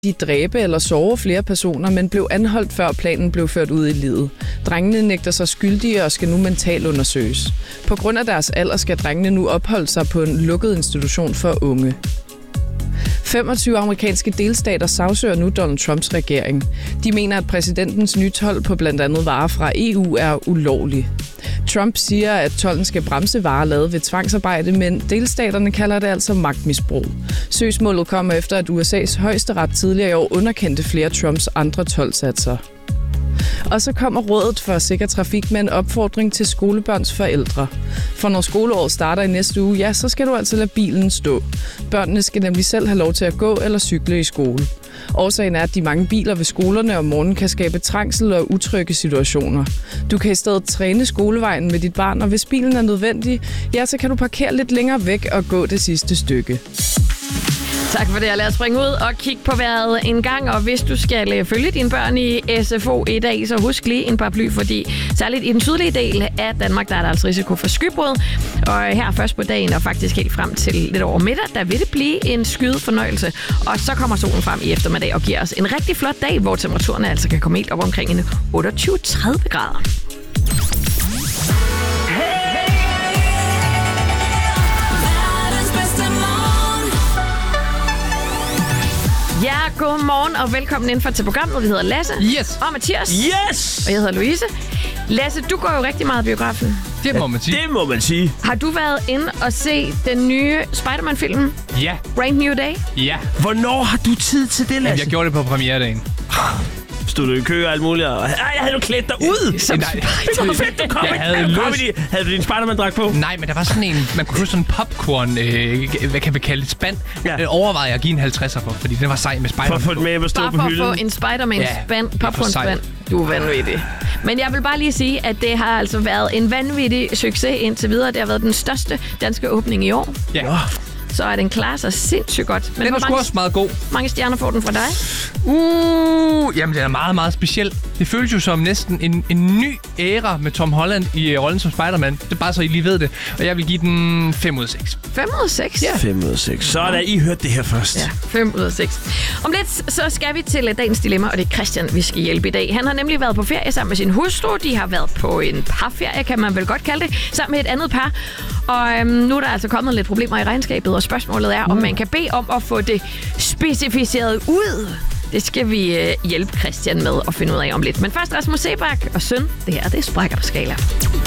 de dræbe eller såre flere personer, men blev anholdt før planen blev ført ud i livet. Drengene nægter sig skyldige og skal nu mentalt undersøges. På grund af deres alder skal drengene nu opholde sig på en lukket institution for unge. 25 amerikanske delstater sagsøger nu Donald Trumps regering. De mener, at præsidentens nye told på blandt andet varer fra EU er ulovlig. Trump siger, at tolden skal bremse varer lavet ved tvangsarbejde, men delstaterne kalder det altså magtmisbrug. Søgsmålet kommer efter, at USA's højesteret tidligere i år underkendte flere Trumps andre toldsatser. Og så kommer Rådet for Sikker Trafik med en opfordring til skolebørns forældre. For når skoleåret starter i næste uge, ja, så skal du altså lade bilen stå. Børnene skal nemlig selv have lov til at gå eller cykle i skole. Årsagen er, at de mange biler ved skolerne om morgenen kan skabe trængsel og utrygge situationer. Du kan i stedet træne skolevejen med dit barn, og hvis bilen er nødvendig, ja, så kan du parkere lidt længere væk og gå det sidste stykke. Tak for det, og lad os springe ud og kigge på vejret en gang. Og hvis du skal følge dine børn i SFO i dag, så husk lige en paraply, fordi særligt i den sydlige del af Danmark, der er der altså risiko for skybrud. Og her først på dagen og faktisk helt frem til lidt over middag, der vil det blive en skyet fornøjelse. Og så kommer solen frem i eftermiddag og giver os en rigtig flot dag, hvor temperaturen altså kan komme helt op omkring en 28-30 grader. Ja, godmorgen og velkommen indenfor til programmet. Vi hedder Lasse og Mathias. Yes! Og jeg hedder Louise. Lasse, du går jo rigtig meget i biografen. Det må man sige. Det må man sige. Har du været inde og se den nye Spider-Man-film? Ja. Brand New Day? Ja. Hvornår har du tid til det, Lasse? Jamen, jeg gjorde det på premieredagen. Stod du i kø og alt muligt? Jeg havde du klædt dig ud. Nej. Det var fedt, du kom. Havde du din Spider-Man-dragt på? Nej, men der var sådan en, man kunne få sådan en popcorn, hvad kan vi kalde det, spand. Ja. Den overvejede jeg at give en 50'er for, fordi den var sej med Spider-Man. For at få den med at stå på hylden. Bare for at få en Spider-Man-spand, popcorn-spand. Du er vanvittig. Men jeg vil bare lige sige, at det har altså været en vanvittig succes indtil videre. Det har været den største danske åbning i år. Ja. Så er den klarer sig sindssygt godt. Men den er sgu også meget god. Mange stjerner får den fra dig? Jamen, den er meget, meget speciel. Det føles jo som næsten en ny æra med Tom Holland i rollen som Spider-Man. Det er bare så, I lige ved det. Og jeg vil give den 5 ud af 6. 5 ud af 6? Ja. 5 ud af 6. Så er der, I hørt det her først. Ja, 5 ud af 6. Om lidt, så skal vi til dagens dilemma, og det er Christian, vi skal hjælpe i dag. Han har nemlig været på ferie sammen med sin hustru. De har været på en parferie, kan man vel godt kalde det, sammen med et andet par. Og nu er der altså kommet lidt problemer i regnskabet, og spørgsmålet er, om man kan bede om at få det specificeret ud. Det skal vi hjælpe Christian med at finde ud af om lidt. Men først Rasmus Sebak og søn. Det her, det er Sprækker på Skala.